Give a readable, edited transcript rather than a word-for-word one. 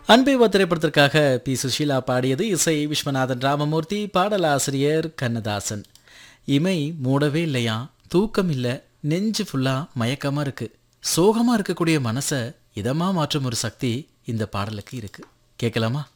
அன்பேவா திரைப்படத்திற்காக பி சுஷீலா பாடியது. இசை விஸ்வநாதன் ராமமூர்த்தி, பாடலாசிரியர் கண்ணதாசன். இமை மூடவே இல்லையா, தூக்கம் இல்லை, நெஞ்சு ஃபுல்லா மயக்கமா இருக்கு. சோகமா இருக்கக்கூடிய மனசை இதமா மாற்றும் ஒரு சக்தி இந்த பாடலுக்கு இருக்கு. கேட்கலாமா?